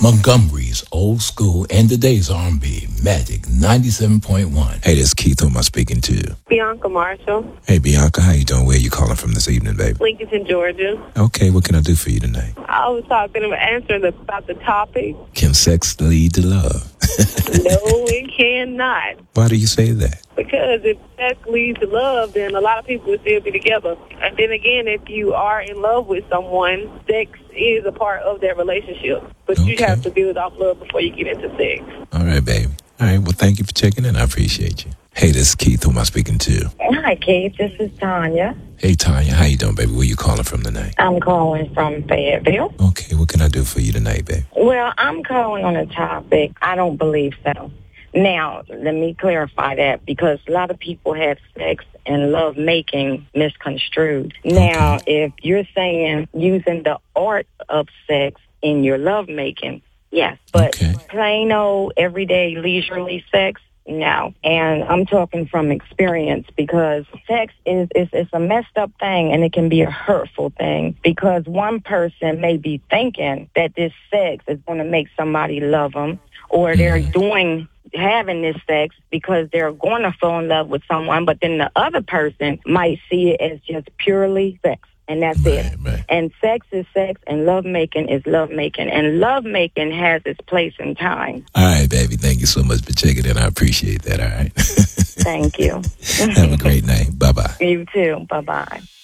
Montgomery's old school and today's R&B, Magic 97.1. Hey, this is Keith. Who am I speaking to? Bianca Marshall. Hey, Bianca. How you doing? Where you calling from this evening, baby? Lincoln, Georgia. Okay, what can I do for you tonight? I was talking about answering about the topic. Can sex lead to love? No, it cannot. Why do you say that? Because if sex leads to love, then a lot of people will still be together. And then again, if you are in love with someone, sex is a part of their relationship. But you have to build off love before you get into sex. All right, baby. All right, well, thank you for checking in. I appreciate you. Hey, this is Keith. Who am I speaking to? Hi, Keith. This is Tanya. Hey, Tanya. How you doing, baby? Where you calling from tonight? I'm calling from Fayetteville. Okay, what can I do for you tonight, baby? Well, I'm calling on a topic. I don't believe so. Now, let me clarify that because a lot of people have sex and love making misconstrued. Now, if you're saying using the art of sex in your love making, yes, but plain old everyday leisurely sex, no. And I'm talking from experience because sex is a messed up thing and it can be a hurtful thing because one person may be thinking that this sex is going to make somebody love them or they're having this sex because they're going to fall in love with someone, but then the other person might see it as just purely sex. And that's it. Right. And sex is sex, and lovemaking is lovemaking. And lovemaking has its place and time. All right, baby. Thank you so much for checking in. I appreciate that, all right? Thank you. Have a great night. Bye-bye. You too. Bye-bye.